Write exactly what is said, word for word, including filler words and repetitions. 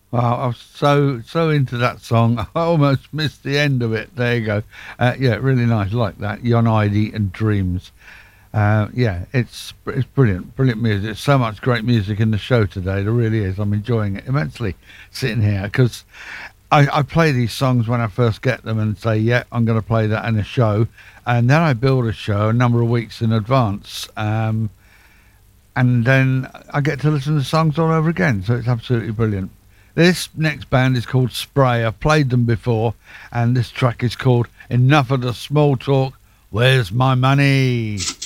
Wow, I was so so into that song. I almost missed the end of it. There you go. Uh, yeah, really nice, like that. Yon Idy and Dreams. Uh, yeah, it's it's brilliant, brilliant music. So much great music in the show today. There really is. I'm enjoying it immensely sitting here because I, I play these songs when I first get them and say, yeah, I'm going to play that in a show, and then I build a show a number of weeks in advance. Um, and then I get to listen to songs all over again. So it's absolutely brilliant. This next band is called Spray. I've played them before, and this track is called Enough of the Small Talk. Where's My Money?